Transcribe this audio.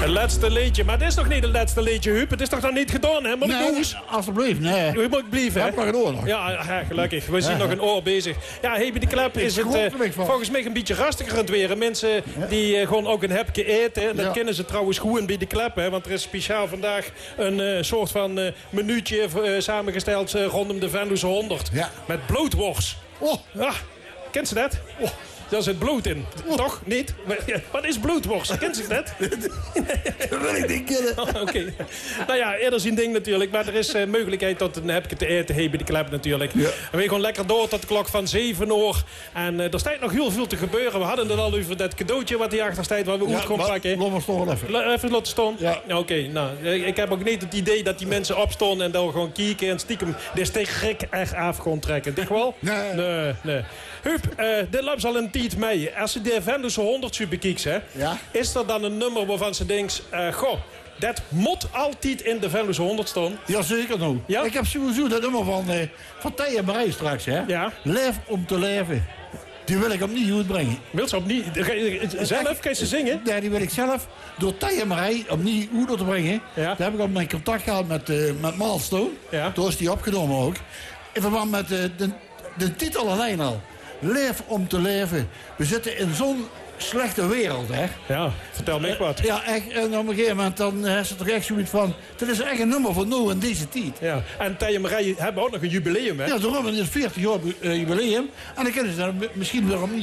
Het laatste liedje. Maar het is nog niet het laatste liedje, Huub. Het is toch nog niet gedaan, hè? Moet ik jongens? Alsjeblieft, nee. U moet blijven, hè? Ik heb nog een oor nog. Ja, gelukkig. We zien nog een oor bezig. Ja, bij de klep is het volgens mij een beetje rustiger aan het weer. Mensen die gewoon ook een hapje eten. En dat kennen ze trouwens goed bij de klep, hè? Want er is speciaal vandaag een soort van minuutje samengesteld rondom de Venlose 100. Ja. Met blootworst. Oh. Ja, kent ze dat? Oh. Daar zit bloed in. Toch? Niet? Wat is bloedworst? Kent ze dat? Dat wil ik niet kennen. Oké. Nou ja, eerder zien ding natuurlijk. Maar er is mogelijkheid tot een hapje te eten bij de klep natuurlijk. Ja. En we gaan gewoon lekker door tot de klok van 7 uur. En er staat nog heel veel te gebeuren. We hadden het al over dat cadeautje wat hier achter staat. Waar we goed gaan pakken. Laat maar staan even. Even laten staan? Ja. Oké. Nou, ik heb ook niet het idee dat die mensen opstaan en dan gewoon kijken en stiekem de steek echt af gaan trekken. Denk wel? Nee. Huub, dit loopt al een tijd mee. Als ze de Venlose 100 superkieks, hè, is er dan een nummer waarvan ze denkt, goh, dat moet altijd in de Venlose 100 staan? Jazeker nou. Ja? Ik heb sowieso dat nummer van Thij en Marij straks, hè. Ja. Leef om te leven. Die wil ik opnieuw uitbrengen. Wil ze opnieuw? Zelf? Kan je ze zingen? Nee, die wil ik zelf door Thij en Marij opnieuw uit te brengen. Ja. Daar heb ik op mijn contact gehad met Milestone. Ja. Toen is die opgenomen ook. In verband met de titel alleen al. Leef om te leven. We zitten in zo'n slechte wereld, hè. Ja, vertel me wat. Ja, echt. En op een gegeven moment dan is het toch echt zoiets van... Dit is echt een nummer voor nu in deze tijd. Ja, en Thij en Marij hebben ook nog een jubileum, hè. Ja, daarom is het 40 jaar jubileum. En dan kunnen ze dan misschien weer opnieuw